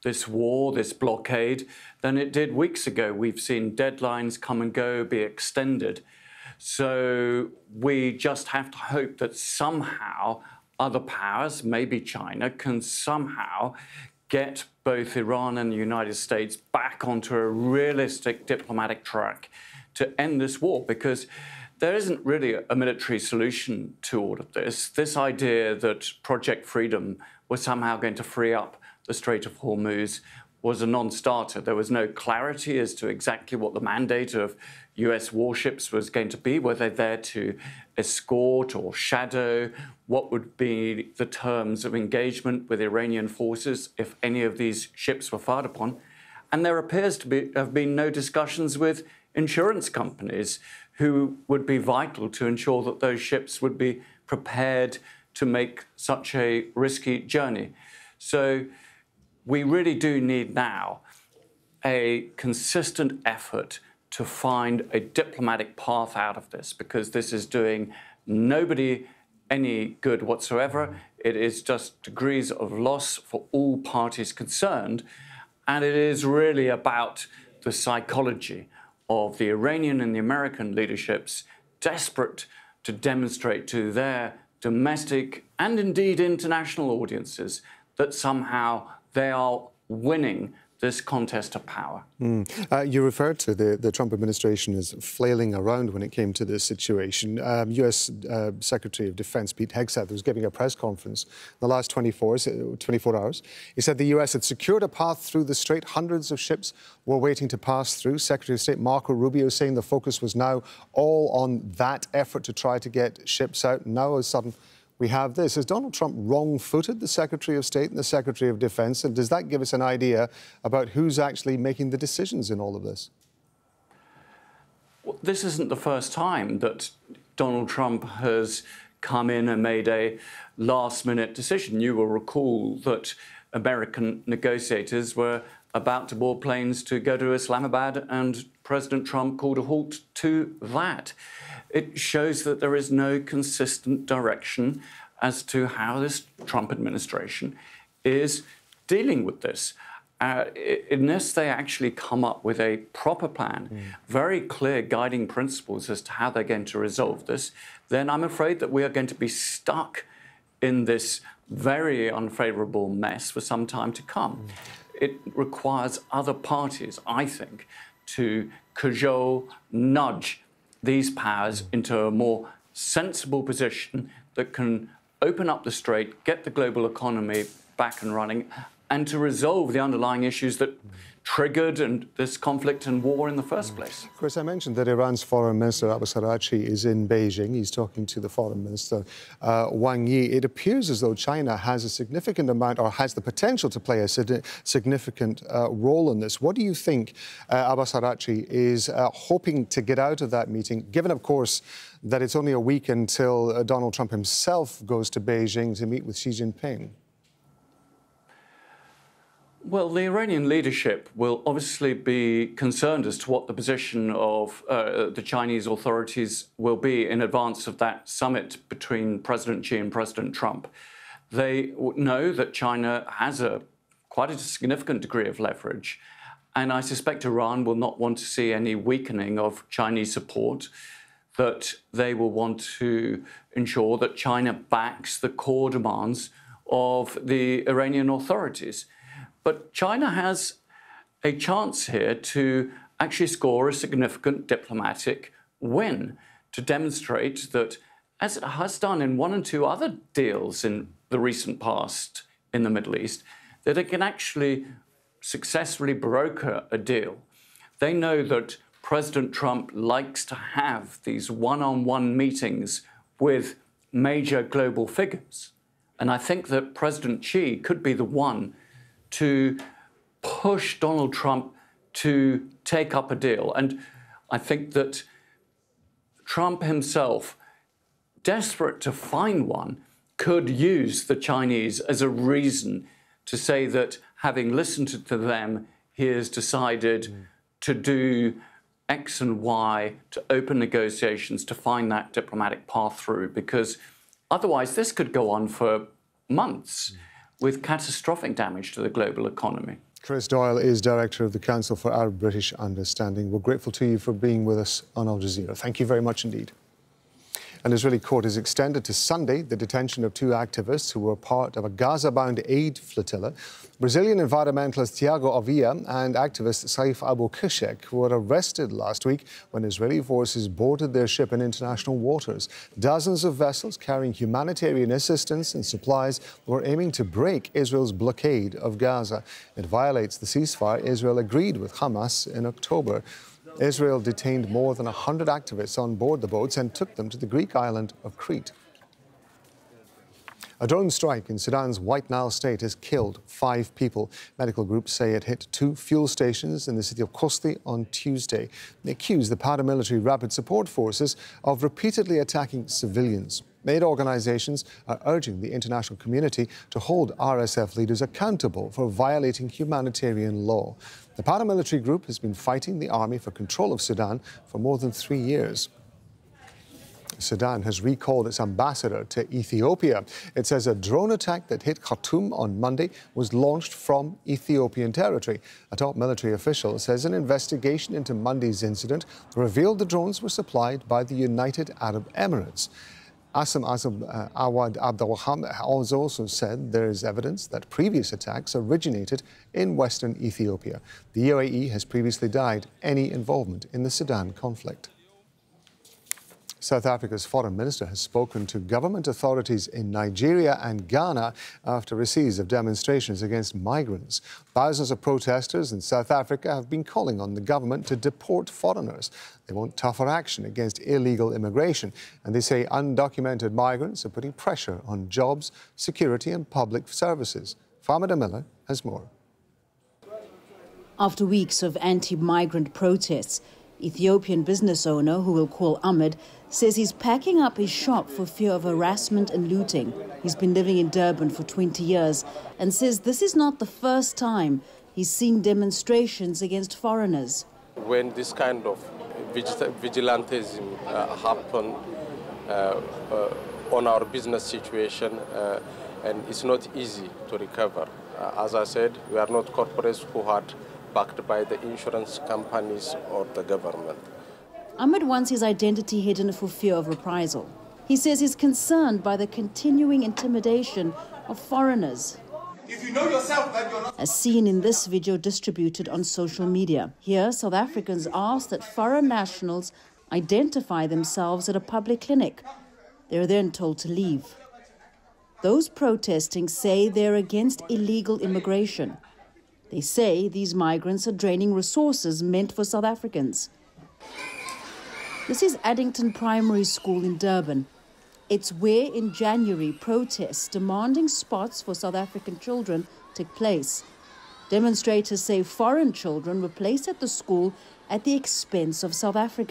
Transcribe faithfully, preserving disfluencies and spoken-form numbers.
this war, this blockade, than it did weeks ago. We've seen deadlines come and go, be extended. So we just have to hope that somehow other powers, maybe China, can somehow get both Iran and the United States back onto a realistic diplomatic track to end this war, because there isn't really a military solution to all of this. This idea that Project Freedom was somehow going to free up the Strait of Hormuz was a non-starter. There was no clarity as to exactly what the mandate of U S warships was going to be. Were they there to escort or shadow? What would be the terms of engagement with Iranian forces if any of these ships were fired upon? And there appears to be, have been no discussions with insurance companies who would be vital to ensure that those ships would be prepared to make such a risky journey. So we really do need now a consistent effort to find a diplomatic path out of this, because this is doing nobody any good whatsoever. It is just degrees of loss for all parties concerned. And it is really about the psychology of the Iranian and the American leaderships, desperate to demonstrate to their domestic and indeed international audiences that somehow they are winning this contest of power. Mm. Uh, you referred to the, the Trump administration as flailing around when it came to this situation. Um, U S Uh, Secretary of Defense Pete Hegseth was giving a press conference in the last twenty-four, twenty-four hours. He said the U S had secured a path through the strait. Hundreds of ships were waiting to pass through. Secretary of State Marco Rubio saying the focus was now all on that effort to try to get ships out. Now, all of a sudden, we have this. Is Donald Trump wrong-footed the Secretary of State and the Secretary of Defense? And does that give us an idea about who's actually making the decisions in all of this? Well, this isn't the first time that Donald Trump has come in and made a last-minute decision. You will recall that American negotiators were about to board planes to go to Islamabad, and President Trump called a halt to that. It shows that there is no consistent direction as to how this Trump administration is dealing with this. Uh, unless they actually come up with a proper plan, mm. very clear guiding principles as to how they're going to resolve this, then I'm afraid that we are going to be stuck in this very unfavourable mess for some time to come. Mm. It requires other parties, I think, to cajole, nudge these powers into a more sensible position that can open up the strait, get the global economy back and running, and to resolve the underlying issues that triggered and this conflict and war in the first place. Of course, I mentioned that Iran's Foreign Minister Abbas Araghchi is in Beijing. He's talking to the Foreign Minister uh, Wang Yi. It appears as though China has a significant amount, or has the potential to play a significant uh, role in this. What do you think uh, Abbas Araghchi is uh, hoping to get out of that meeting, given, of course, that it's only a week until uh, Donald Trump himself goes to Beijing to meet with Xi Jinping? Well, the Iranian leadership will obviously be concerned as to what the position of uh, the Chinese authorities will be in advance of that summit between President Xi and President Trump. They know that China has a quite a significant degree of leverage, and I suspect Iran will not want to see any weakening of Chinese support, that they will want to ensure that China backs the core demands of the Iranian authorities. But China has a chance here to actually score a significant diplomatic win, to demonstrate that, as it has done in one and two other deals in the recent past in the Middle East, that it can actually successfully broker a deal. They know that President Trump likes to have these one-on-one meetings with major global figures. And I think that President Xi could be the one to push Donald Trump to take up a deal. And I think that Trump himself, desperate to find one, could use the Chinese as a reason to say that, having listened to them, he has decided mm. to do X and Y, to open negotiations, to find that diplomatic path through, because otherwise this could go on for months. Mm. with catastrophic damage to the global economy. Chris Doyle is Director of the Council for Arab-British Understanding. We're grateful to you for being with us on Al Jazeera. Thank you very much indeed. An Israeli court has extended to Sunday the detention of two activists who were part of a Gaza-bound aid flotilla. Brazilian environmentalist Tiago Avia and activist Saif Abu Kishek were arrested last week when Israeli forces boarded their ship in international waters. Dozens of vessels carrying humanitarian assistance and supplies were aiming to break Israel's blockade of Gaza. It violates the ceasefire Israel agreed with Hamas in October. Israel detained more than one hundred activists on board the boats and took them to the Greek island of Crete. A drone strike in Sudan's White Nile state has killed five people. Medical groups say it hit two fuel stations in the city of Kosti on Tuesday. They accuse the paramilitary Rapid Support Forces of repeatedly attacking civilians. Aid organizations are urging the international community to hold R S F leaders accountable for violating humanitarian law. The paramilitary group has been fighting the army for control of Sudan for more than three years. Sudan has recalled its ambassador to Ethiopia. It says a drone attack that hit Khartoum on Monday was launched from Ethiopian territory. A top military official says an investigation into Monday's incident revealed the drones were supplied by the United Arab Emirates. Asim Azam uh, Awad Abdulwahab has also said there is evidence that previous attacks originated in western Ethiopia. The U A E has previously denied any involvement in the Sudan conflict. South Africa's foreign minister has spoken to government authorities in Nigeria and Ghana after a series of demonstrations against migrants. Thousands of protesters in South Africa have been calling on the government to deport foreigners. They want tougher action against illegal immigration, and they say undocumented migrants are putting pressure on jobs, security and public services. Famida Miller has more. After weeks of anti-migrant protests, Ethiopian business owner, who we'll call Ahmed, says he's packing up his shop for fear of harassment and looting. He's been living in Durban for twenty years and says this is not the first time he's seen demonstrations against foreigners. When this kind of vigilantism uh, happen uh, uh, on our business situation, uh, and it's not easy to recover. Uh, as I said, we are not corporates who had backed by the insurance companies or the government. Ahmed wants his identity hidden for fear of reprisal. He says he's concerned by the continuing intimidation of foreigners. If you know yourself that you're not... As seen in this video distributed on social media. Here, South Africans ask that foreign nationals identify themselves at a public clinic. They're then told to leave. Those protesting say they're against illegal immigration. They say these migrants are draining resources meant for South Africans. This is Addington Primary School in Durban. It's where in January protests demanding spots for South African children took place. Demonstrators say foreign children were placed at the school at the expense of South Africans.